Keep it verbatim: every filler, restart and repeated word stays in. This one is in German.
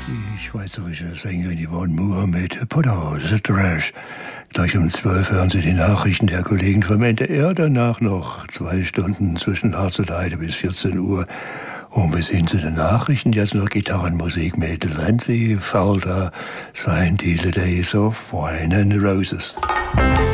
Die schweizerische Sängerin Yvonne Mohamed Potter, The Trash. Gleich um zwölf hören Sie die Nachrichten der Kollegen vom N D R. Danach noch zwei Stunden zwischen Harz und Heide bis vierzehn Uhr. Und bis hin zu den Nachrichten jetzt noch Gitarrenmusik mit Lindsay Falter, sein The Days of Wine and Roses.